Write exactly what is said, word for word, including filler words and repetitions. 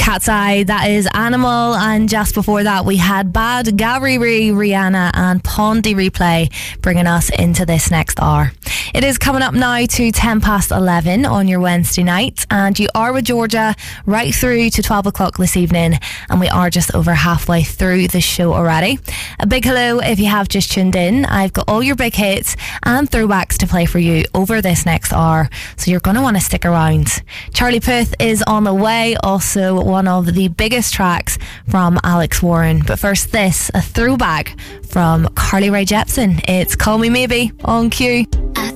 Cat's Eye, that is Animal, and just before that we had Bad Gallery, Rihanna and Pondy Replay bringing us into this next hour. It is coming up now to ten past eleven on your Wednesday night, and you are with Georgia right through to twelve o'clock this evening, and we are just over halfway through the show already. A big hello if you have just tuned in. I've got all your big hits and throwbacks to play for you over this next hour, so you're going to want to stick around. Charlie Puth is on the way, also one of the biggest tracks from Alex Warren. But first this, a throwback from Carly Rae Jepsen. It's Call Me Maybe on Q.